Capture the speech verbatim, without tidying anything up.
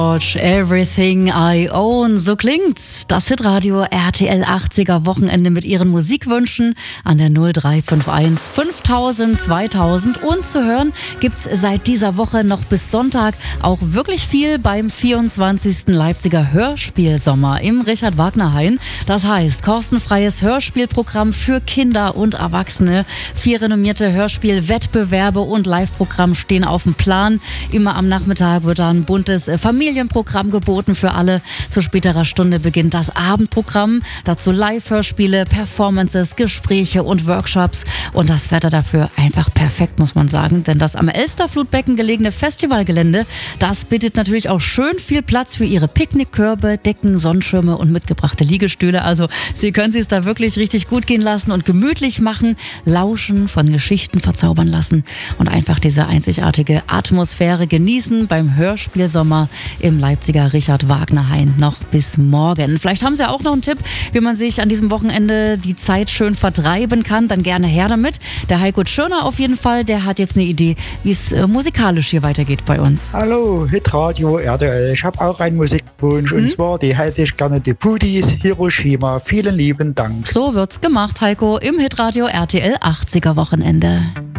Everything I Own, so klingt's. Das Hitradio R T L achtziger Wochenende mit ihren Musikwünschen an der null drei fünf eins fünftausend zweitausend. Und zu hören gibt's seit dieser Woche noch bis Sonntag auch wirklich viel beim vierundzwanzigsten Leipziger Hörspielsommer im Richard-Wagner-Hain. Das heißt, kostenfreies Hörspielprogramm für Kinder und Erwachsene. Vier renommierte Hörspielwettbewerbe und Live-Programm stehen auf dem Plan. Immer am Nachmittag wird dann buntes Familien Familienprogramm geboten für alle. Zu späterer Stunde beginnt das Abendprogramm. Dazu Live-Hörspiele, Performances, Gespräche und Workshops. Und das Wetter dafür einfach perfekt, muss man sagen. Denn das am Elsterflutbecken gelegene Festivalgelände, das bietet natürlich auch schön viel Platz für Ihre Picknickkörbe, Decken, Sonnenschirme und mitgebrachte Liegestühle. Also Sie können es da wirklich richtig gut gehen lassen und gemütlich machen, lauschen, von Geschichten verzaubern lassen und einfach diese einzigartige Atmosphäre genießen beim Hörspielsommer im Leipziger Richard-Wagner-Hain noch bis morgen. Vielleicht haben Sie auch noch einen Tipp, wie man sich an diesem Wochenende die Zeit schön vertreiben kann. Dann gerne her damit. Der Heiko Tschirner auf jeden Fall, der hat jetzt eine Idee, wie es äh, musikalisch hier weitergeht bei uns. Hallo, Hitradio R T L. Ich habe auch einen Musikwunsch. Mhm. Und zwar, die hätte ich gerne die Pudis Hiroshima. Vielen lieben Dank. So wird's gemacht, Heiko, im Hitradio R T L achtziger Wochenende.